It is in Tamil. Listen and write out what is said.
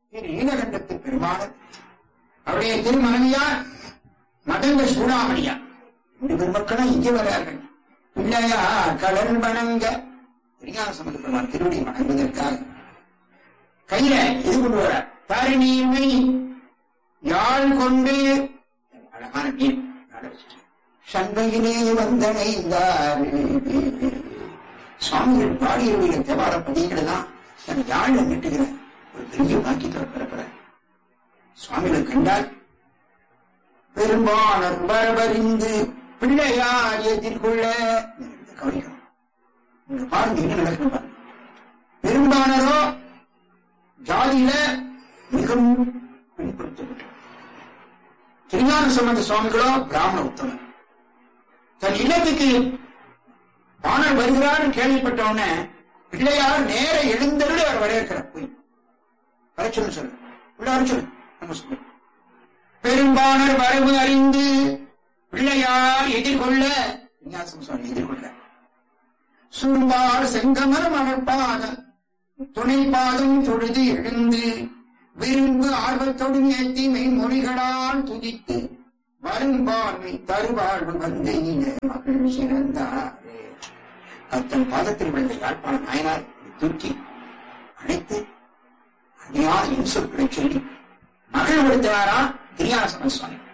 நீலகண்டத்து பெருமாள், அவருடைய திருமனைவியார் மதங்க சூடாமணியா, இந்த பெருமக்களும் இங்கே வரார்கள். பிள்ளையா கடல் வணங்க திருஞான சம்பந்த பெருமான் திருவடி வணங்குவதற்காக கையில இது கொண்டு வர தருணீமை யாழ் கொண்டு அழகான மீன் சண்டையிலே வந்தடைந்தார். சுவாமிகள் பாடியுடைய தேவார பதிகளை தான் தன் யாழ நட்டுகிற ஒரு பெரிய வாக்கியத்தை பெறப்பட சுவாமிகளை கண்டால் பெரும்பாலர் வரவறிந்து பிள்ளையார் எதிர்கொள்ள கவனிக்கணும். உங்க பாருங்க என்ன நடக்கும். பெரும்பாலரோ ஜாதியில மிகவும் பின்பற்றப்பட்ட திருஞான சம்பந்த சுவாமிகளோ பிராமண உத்தமர். தன் இல்லத்துக்கு பாணர் வருகிறார் கேள்விப்பட்டவன பிள்ளையார் நேர எழுந்தருளி அவர் வரவேற்கிறார். போய் வர சொல்லு சொல்லு உள்ள வர சொல்லு நம்ம சொல்லு. பெரும்பாணர் வரவு அறிந்து பிள்ளையார் எதிர்கொள்ள விஞ்ஞாசம் சுவாமி எதிர்கொள்ள சுரும்பால் செங்கமர் மணற்பாத துணை பாதம் தொழுது எழுந்து விரும்பு ஆர்வத்தோடு ஏற்றி மெய்மொழிகளால் துதித்து வரும்பான்மை தருவாழ்வு வந்து மகள் சிறந்தாரே. அத்தன் பாதத்தில் விழுந்த யாழ்ப்பாண நாயனார் தூக்கி அழைத்து அடியார் இன்சொற்களை சொல்லி மகள் விடுத்தாரா திருஞான சம்பந்த சுவாமி.